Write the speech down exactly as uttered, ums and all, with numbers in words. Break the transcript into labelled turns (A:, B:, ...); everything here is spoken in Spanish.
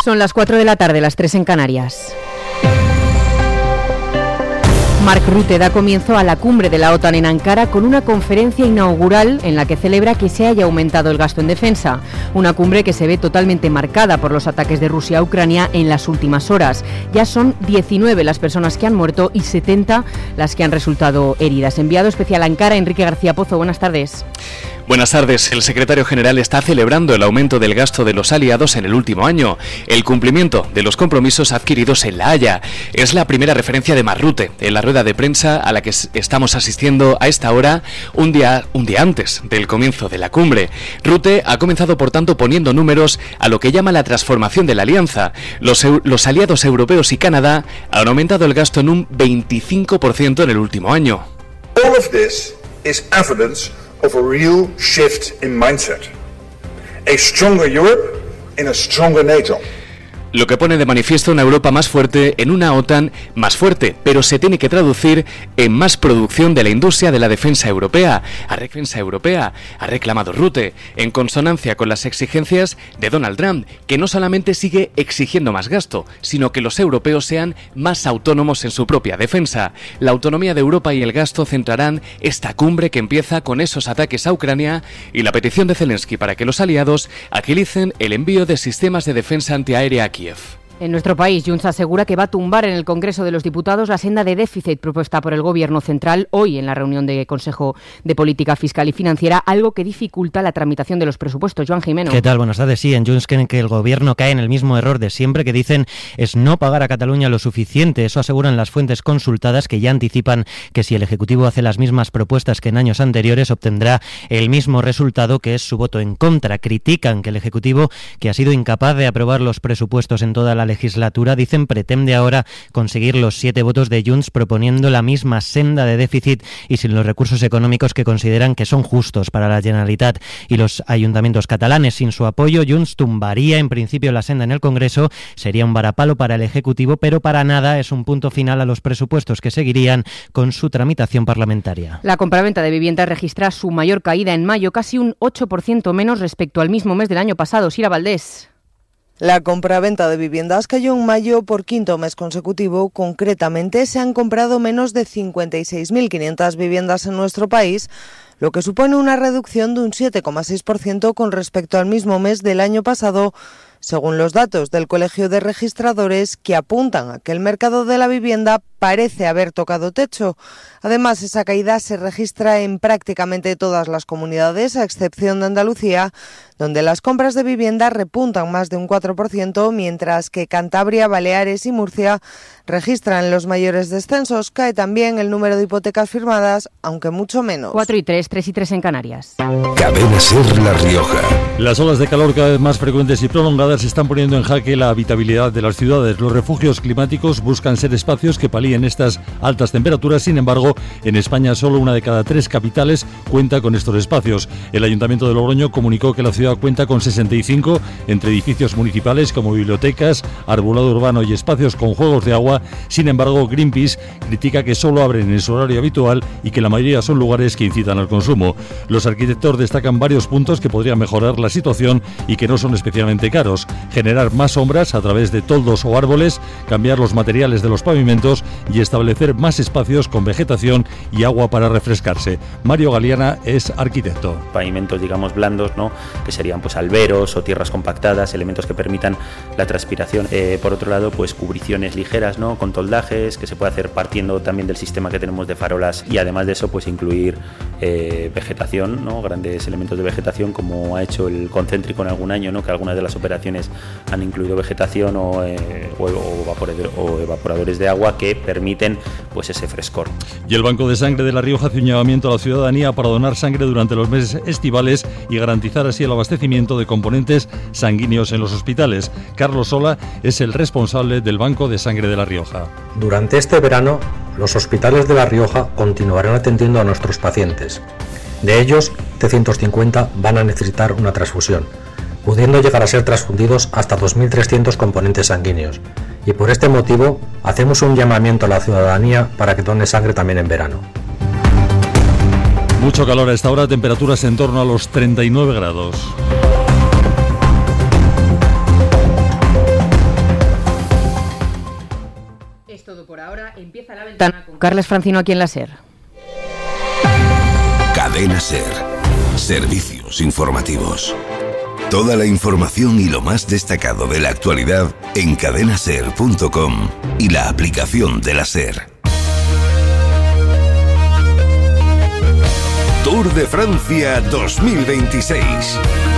A: Son las cuatro de la tarde, las tres en Canarias. Mark Rutte da comienzo a la cumbre de la OTAN en Ankara con una conferencia inaugural en la que celebra que se haya aumentado el gasto en defensa. Una cumbre que se ve totalmente marcada por los ataques de Rusia a Ucrania en las últimas horas. Ya son diecinueve las personas que han muerto y setenta las que han resultado heridas. Enviado especial a Ankara, Enrique García Pozo, buenas tardes.
B: Buenas tardes. El secretario general está celebrando el aumento del gasto de los aliados en el último año, el cumplimiento de los compromisos adquiridos en La Haya. Es la primera referencia de Mark Rutte en la rueda de prensa a la que estamos asistiendo a esta hora, un día, un día antes del comienzo de la cumbre. Rutte ha comenzado, por tanto, poniendo números a lo que llama la transformación de la alianza. Los, los aliados europeos y Canadá han aumentado el gasto en un veinticinco por ciento en el último año.
C: All of this is evidence of a real shift in mindset. A stronger Europe in a stronger NATO.
B: Lo que pone de manifiesto una Europa más fuerte en una OTAN más fuerte, pero se tiene que traducir en más producción de la industria de la defensa europea. A defensa europea ha reclamado Rutte, en consonancia con las exigencias de Donald Trump, que no solamente sigue exigiendo más gasto, sino que los europeos sean más autónomos en su propia defensa. La autonomía de Europa y el gasto centrarán esta cumbre que empieza con esos ataques a Ucrania y la petición de Zelensky para que los aliados agilicen el envío de sistemas de defensa antiaérea a Kiev.
A: En nuestro país, Junts asegura que va a tumbar en el Congreso de los Diputados la senda de déficit propuesta por el Gobierno central hoy en la reunión de Consejo de Política Fiscal y Financiera, algo que dificulta la tramitación de los presupuestos. Joan Jimeno.
D: ¿Qué tal? Buenas tardes. Sí, en Junts creen que el Gobierno cae en el mismo error de siempre, que dicen es no pagar a Cataluña lo suficiente. Eso aseguran las fuentes consultadas, que ya anticipan que si el Ejecutivo hace las mismas propuestas que en años anteriores, obtendrá el mismo resultado, que es su voto en contra. Critican que el Ejecutivo, que ha sido incapaz de aprobar los presupuestos en toda la legislatura, dicen pretende ahora conseguir los siete votos de Junts proponiendo la misma senda de déficit y sin los recursos económicos que consideran que son justos para la Generalitat y los ayuntamientos catalanes. Sin su apoyo, Junts tumbaría en principio la senda en el Congreso, sería un varapalo para el Ejecutivo, pero para nada es un punto final a los presupuestos que seguirían con su tramitación parlamentaria.
A: La compraventa de viviendas registra su mayor caída en mayo, casi un ocho por ciento menos respecto al mismo mes del año pasado. Sira Valdés.
E: La compraventa de viviendas cayó en mayo por quinto mes consecutivo. Concretamente, se han comprado menos de cincuenta y seis mil quinientas viviendas en nuestro país, lo que supone una reducción de un siete coma seis por ciento con respecto al mismo mes del año pasado, según los datos del Colegio de Registradores, que apuntan a que el mercado de la vivienda parece haber tocado techo. Además, esa caída se registra en prácticamente todas las comunidades, a excepción de Andalucía, donde las compras de vivienda repuntan más de un cuatro por ciento, mientras que Cantabria, Baleares y Murcia registran los mayores descensos. Cae también el número de hipotecas firmadas, aunque mucho menos.
A: cuatro y tres, tres y tres en Canarias.
F: Cadena SER La Rioja.
G: Las olas de calor cada vez más frecuentes y prolongadas están poniendo en jaque la habitabilidad de las ciudades. Los refugios climáticos buscan ser espacios que palíen estas altas temperaturas. Sin embargo, en España solo una de cada tres capitales cuenta con estos espacios. El Ayuntamiento de Logroño comunicó que la ciudad cuenta con sesenta y cinco entre edificios municipales como bibliotecas, arbolado urbano y espacios con juegos de agua. Sin embargo, Greenpeace critica que solo abren en su horario habitual y que la mayoría son lugares que incitan al consumo. Los arquitectos destacan varios puntos que podrían mejorar la situación y que no son especialmente caros: generar más sombras a través de toldos o árboles, cambiar los materiales de los pavimentos y establecer más espacios con vegetación y agua para refrescarse. Mario Galeana es arquitecto.
H: Pavimentos, digamos, blandos, ¿no?, que serían pues alberos o tierras compactadas, elementos que permitan la transpiración. Eh, por otro lado, pues cubriciones ligeras, ¿no?, con toldajes, que se puede hacer partiendo también del sistema que tenemos de farolas, y además de eso, pues incluir eh, vegetación, ¿no?, grandes elementos de vegetación, como ha hecho el Concéntrico en algún año, ¿no?, que algunas de las operaciones han incluido vegetación o, eh, o, o, evaporador, o evaporadores de agua que permiten pues ese frescor.
G: Y el Banco de Sangre de La Rioja hace un llamamiento a la ciudadanía para donar sangre durante los meses estivales y garantizar así el abastecimiento de componentes sanguíneos en los hospitales. Carlos Sola es el responsable del Banco de Sangre de La Rioja.
I: Durante este verano, los hospitales de La Rioja continuarán atendiendo a nuestros pacientes. De ellos, trescientos cincuenta van a necesitar una transfusión, pudiendo llegar a ser transfundidos hasta dos mil trescientos componentes sanguíneos. Y por este motivo, hacemos un llamamiento a la ciudadanía para que done sangre también en verano.
G: Mucho calor a esta hora, temperaturas en torno a los treinta y nueve grados.
A: empieza la ventana con Carles Francino aquí en la SER.
F: Cadena SER. Servicios informativos. Toda la información y lo más destacado de la actualidad en cadena ser punto com y la aplicación de la SER. Tour de Francia dos mil veintiséis.